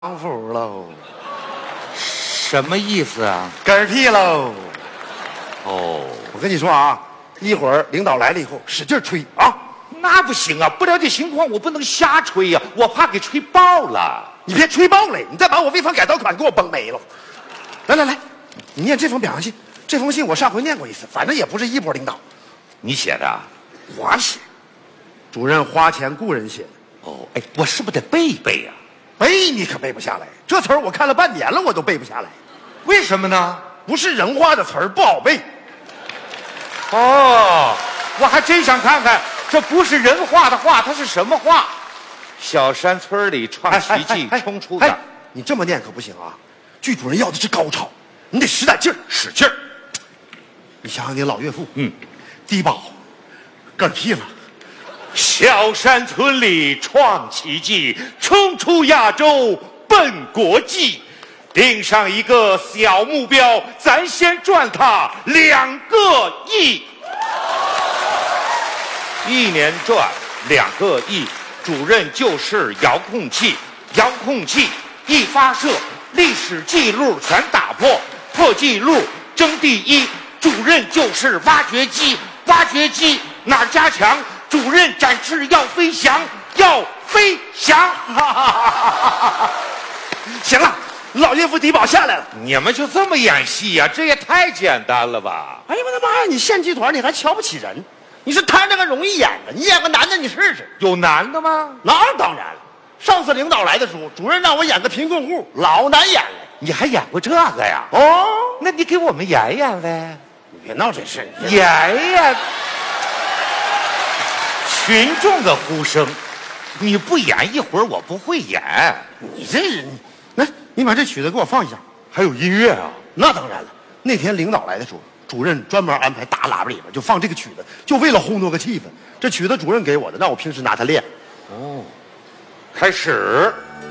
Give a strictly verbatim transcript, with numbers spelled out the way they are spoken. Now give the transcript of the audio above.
康复喽， 什么意思啊？ 嗝屁喽！ 哦， 我跟你说啊，一会儿领导来了以后，使劲吹啊！ 那不行啊，不了解情况，我不能瞎吹呀、啊，我怕给吹爆了。 你别吹爆了，你再把我违反改造款给我崩没了。来来来，你念这封表扬信。这封信我上回念过一次，反正也不是一波领导。 你写的？ 我写。主任花钱雇人写的。 哦，哎，我是不是得背一背呀、啊？ 背你可背不下来，这词儿我看了半年了，我都背不下来。 为什么呢？ 不是人话的词儿，不好背。 哦，我还真想看看，这不是人话的话，它是什么话？小山村里创奇迹冲出的。 哎哎哎哎哎你这么念可不行啊！剧主任要的是高潮，你得使点劲儿，使劲儿。你想想你老岳父， 嗯， 低保，嗝屁了。 小山村里创奇迹，冲出亚洲奔国际，定上一个小目标，咱先赚它两个亿。一年赚两个亿，主任就是遥控器，遥控器一发射，历史记录全打破，破纪录争第一。主任就是挖掘机，挖掘机哪儿加强？主任展翅要飞翔，要飞翔！ 行了，老岳父低保下来了。 你们就这么演戏呀、啊？这也太简单了吧！ 哎呀我的妈呀！你县剧团你还瞧不起人？你是摊着个容易演的，你演个男的你试试。 有男的吗？ 那当然了。上次领导来的时候，主任让我演个贫困户，老难演了。 你还演过这个呀？ 哦， 那你给我们演演呗。 你别闹这事， 演演。群众的呼声，你不演一会儿，我不会演。 你这人，来，你把这曲子给我放一下。 还有音乐啊？ 那当然了。那天领导来的时候，主任专门安排大喇叭里边就放这个曲子，就为了烘托个气氛。这曲子主任给我的，让我平时拿它练。 哦，开始。